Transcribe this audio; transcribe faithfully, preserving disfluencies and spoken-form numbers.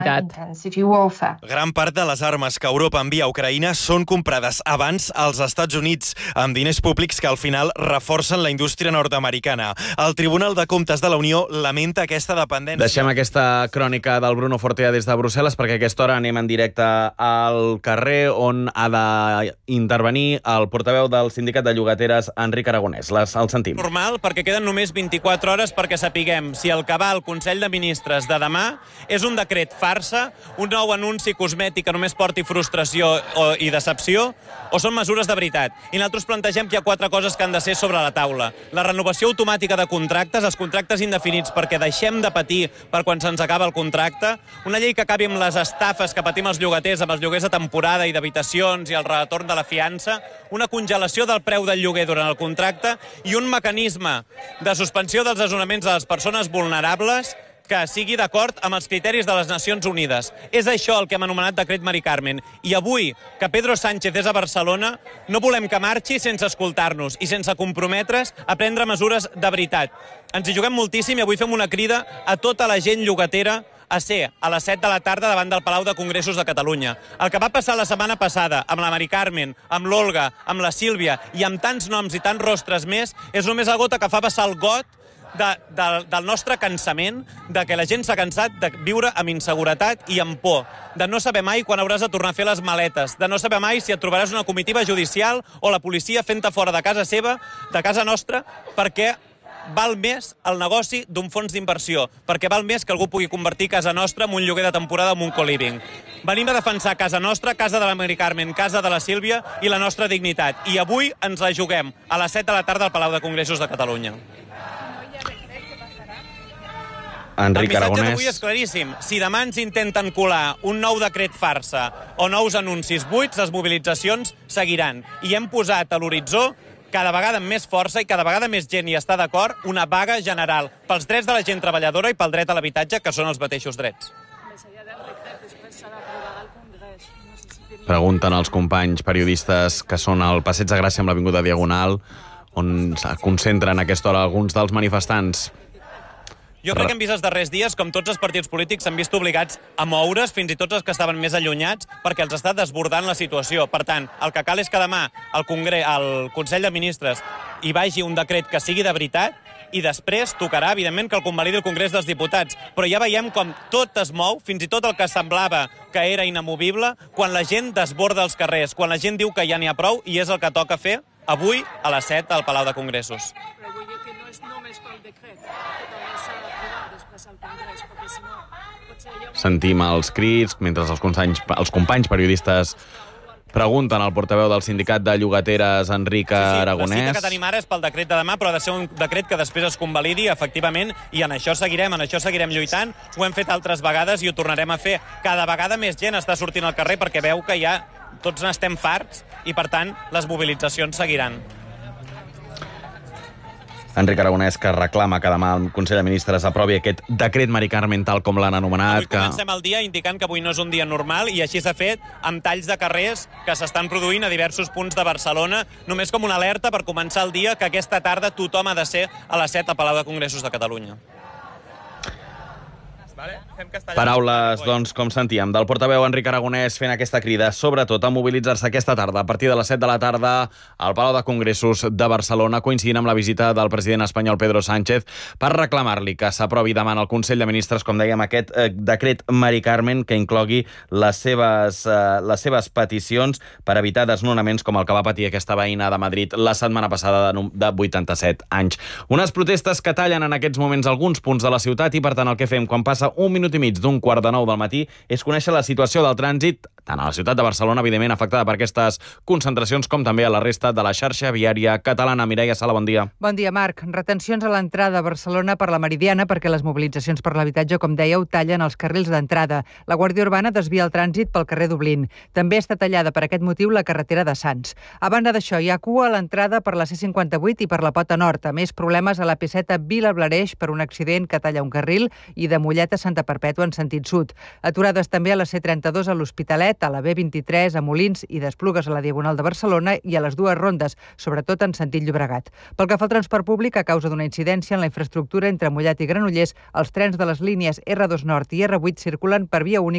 Gran part de les armes que Europa envia a Ucraïna són comprades abans als Estats Units, amb diners públics que al final reforcen la indústria nord-americana. El Tribunal de Comptes de la Unió lamenta aquesta dependència. Deixem aquesta crònica del Bruno Fortea des de Brussel·les perquè a aquesta hora anem en directe al carrer on ha d'intervenir el portaveu del sindicat de llogateres, Enric Aragonès. Les, el sentim. Normal, perquè queden només vint-i-quatre hores perquè sapiguem si el que va al Consell de Ministres de demà és un decret farsa, un nou anunci cosmètic que només porti frustració o, i decepció, o són mesures de veritat. I nosaltres plantegem que hi ha quatre coses que han de ser sobre la taula. La renovació automàtica de contractes, els contractes indefinits perquè deixem de patir per quan se'ns acaba el contracte, una llei que acabi amb les estafes que patim els llogaters, amb els lloguers de temporada i d'habitacions i el retorn de la fiança, una congelació del preu del lloguer durant el contracte i un mecanisme de suspensió dels desnonaments de les persones vulnerables que sigui d'acord amb els criteris de les Nacions Unides. És això el que hem anomenat decret Mari Carmen. I avui, que Pedro Sánchez és a Barcelona, no volem que marxi sense escoltar-nos i sense comprometre's a prendre mesures de veritat. Ens hi juguem moltíssim i avui fem una crida a tota la gent llogatera a ser a les set de la tarda davant del Palau de Congressos de Catalunya. El que va passar la setmana passada amb la Mari Carmen, amb l'Olga, amb la Sílvia i amb tants noms i tants rostres més és només la gota que fa vessar el got De, de, del nostre cansament, de que la gent s'ha cansat de viure amb inseguretat i amb por, de no saber mai quan hauràs de tornar a fer les maletes, de no saber mai si et trobaràs una comitiva judicial o la policia fent-te fora de casa seva, de casa nostra, perquè val més el negoci d'un fons d'inversió, perquè val més que algú pugui convertir casa nostra en un lloguer de temporada en un co-living. Venim a defensar casa nostra, casa de la Mari Carmen, casa de la Sílvia i la nostra dignitat. I avui ens la juguem a les set de la tarda al Palau de Congressos de Catalunya. Enric El missatge Aragonès. d'avui és claríssim. Si demà ens intenten colar un nou decret farsa o nous anuncis buits, les mobilitzacions seguiran. I hem posat a l'horitzó, cada vegada amb més força i cada vegada més gent hi està d'acord, una vaga general pels drets de la gent treballadora i pel dret a l'habitatge, que són els mateixos drets. Pregunten els companys periodistes que són al Passeig de Gràcia amb l'Avinguda Diagonal, on es concentren a aquesta hora alguns dels manifestants. Jo crec que hem vist els darrers dies com tots els partits polítics s'han vist obligats a moure's, fins i tot els que estaven més allunyats, perquè els està desbordant la situació. Per tant, el que cal és que demà al, Congre... al Consell de Ministres hi vagi un decret que sigui de veritat i després tocarà, evidentment, que el convalidi el Congrés dels Diputats. Però ja veiem com tot es mou, fins i tot el que semblava que era inamovible, quan la gent desborda els carrers, quan la gent diu que ja n'hi ha prou, i és el que toca fer avui a les set al Palau de Congressos. Però vull dir que no és només pel decret, que també s'ha d'aprovar després al Congrés, perquè si no potser hi ha... Sentim els crits mentre els companys, els companys periodistes pregunten al portaveu del sindicat de llogateres, Enric Aragonès. Sí, sí, la cita que tenim ara és pel decret de demà, però ha de ser un decret que després es convalidi, efectivament, i en això seguirem, en això seguirem lluitant. Ho hem fet altres vegades i ho tornarem a fer. Cada vegada més gent està sortint al carrer perquè veu que ja tots n'estem farts i, per tant, les mobilitzacions seguiran. Enric Aragonès, que reclama que demà el Consell de Ministres aprovi aquest decret Mari Carmen, tal com l'han anomenat. Avui comencem el dia indicant que avui no és un dia normal i així s'ha fet amb talls de carrers que s'estan produint a diversos punts de Barcelona, només com una alerta per començar el dia, que aquesta tarda tothom ha de ser a les set al Palau de Congressos de Catalunya. Paraules, doncs, com sentíem, del portaveu Enric Aragonès fent aquesta crida, sobretot a mobilitzar-se aquesta tarda, a partir de les set de la tarda, al Palau de Congressos de Barcelona, coincidint amb la visita del president espanyol Pedro Sánchez, per reclamar-li que s'aprovi demà al Consell de Ministres, com dèiem, aquest eh, decret Mari Carmen, que inclogui les seves, eh, les seves peticions per evitar desnonaments com el que va patir aquesta veïna de Madrid la setmana passada de, de vuitanta-set anys. Unes protestes que tallen en aquests moments alguns punts de la ciutat i, per tant, el que fem quan passa un minut i mig d'un quart de nou del matí és conèixer la situació del trànsit tant a la ciutat de Barcelona, evidentment afectada per aquestes concentracions, com també a la resta de la xarxa viària catalana. Mireia Sala, bon dia. Bon dia, Marc. Retencions a l'entrada a Barcelona per la Meridiana perquè les mobilitzacions per l'habitatge, com dèieu, tallen els carrils d'entrada. La Guàrdia Urbana desvia el trànsit pel carrer Dublín. També està tallada per aquest motiu la carretera de Sants. A banda d'això, hi ha cua a l'entrada per la C cinquanta-vuit i per la Pota Nord. A més, problemes a la P set a Vila-Blareix per un accident que talla un carril i de Mollet a Santa Perpètua en sentit sud. Aturades també a la C trenta-dos a l'Hospitalet Mollet, a la B vint-i-tres, a Molins i d'Esplugues a la Diagonal de Barcelona i a les dues rondes, sobretot en sentit Llobregat. Pel que fa al transport públic, a causa d'una incidència en la infraestructura entre Mollet i Granollers, els trens de les línies erre dos Nord i erre vuit circulen per via única